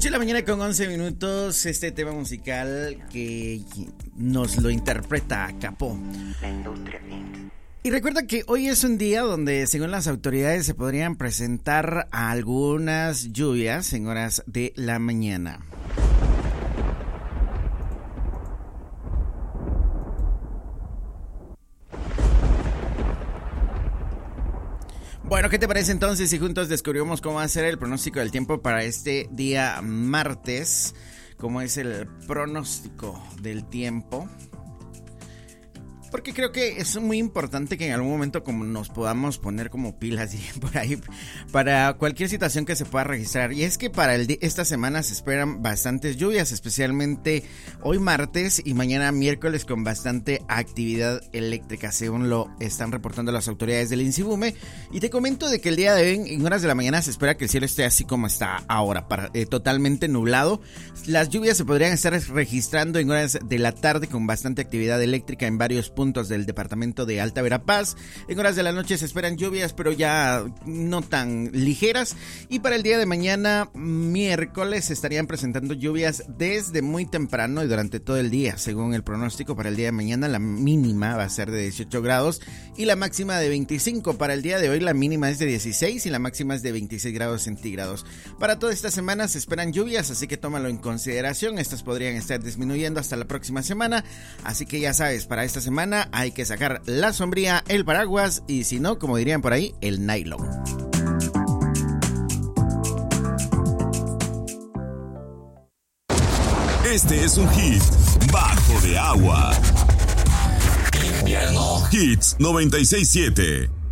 8 de la mañana con 11 minutos, este tema musical que nos lo interpreta Capó. La industria Y recuerda que hoy es un día donde, según las autoridades, se podrían presentar algunas lluvias en horas de la mañana. Bueno, ¿qué te parece entonces si juntos descubrimos cómo va a ser el pronóstico del tiempo para este día martes? ¿Cómo es el pronóstico del tiempo? Porque creo que es muy importante que en algún momento como nos podamos poner como pilas y por ahí para cualquier situación que se pueda registrar. Y es que para esta semana se esperan bastantes lluvias, especialmente hoy martes y mañana miércoles con bastante actividad eléctrica, según lo están reportando las autoridades del INSIBUME. Y te comento de que el día de hoy, en horas de la mañana, se espera que el cielo esté así como está ahora, totalmente nublado. Las lluvias se podrían estar registrando en horas de la tarde con bastante actividad eléctrica en varios puntos del departamento de Alta Verapaz. En horas de la noche se esperan lluvias, pero ya no tan ligeras. Y para el día de mañana, miércoles, se estarían presentando lluvias desde muy temprano y durante todo el día. Según el pronóstico para el día de mañana, la mínima va a ser de 18 grados y la máxima de 25. Para el día de hoy, la mínima es de 16 y la máxima es de 26 grados centígrados. Para toda esta semana se esperan lluvias, así que tómalo en consideración. Estas podrían estar disminuyendo hasta la próxima semana. Así que ya sabes, para esta semana hay que sacar la sombría, el paraguas y si no, como dirían por ahí, el nylon. Este es un hit bajo de agua. Invierno. Hits 96.7.